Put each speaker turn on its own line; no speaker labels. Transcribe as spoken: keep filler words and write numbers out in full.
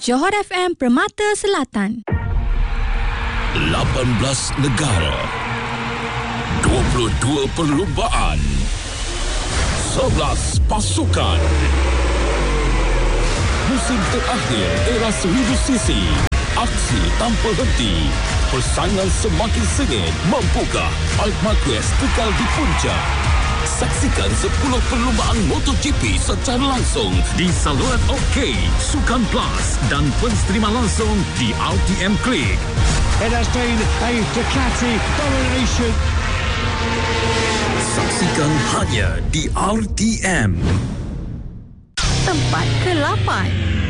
Johor F M Permata Selatan.
lapan belas negara, dua puluh dua perlumbaan, sebelas pasukan. Musim terakhir era seribu sisi. Aksi tanpa henti. Persaingan semakin sengit. Mampukah Mark Marquez kekal di puncak? Saksikan sepuluh perlumbaan MotoGP secara langsung di saluran OK, Sukan Plus dan pensterima langsung di R T M Click.
It has been a Ducati domination.
Saksikan hanya di R T M.
Tempat ke lapan.